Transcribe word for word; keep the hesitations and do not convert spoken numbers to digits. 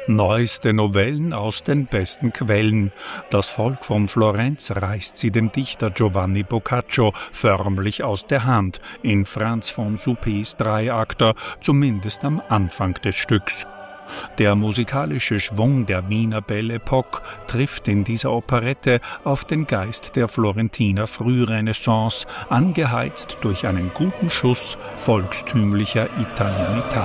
Neueste Novellen aus den besten Quellen. Das Volk von Florenz reißt sie dem Dichter Giovanni Boccaccio förmlich aus der Hand in Franz von Suppes Dreiakter, zumindest am Anfang des Stücks. Der musikalische Schwung der Wiener Belle Epoque trifft in dieser Operette auf den Geist der Florentiner Frührenaissance, angeheizt durch einen guten Schuss volkstümlicher Italianità.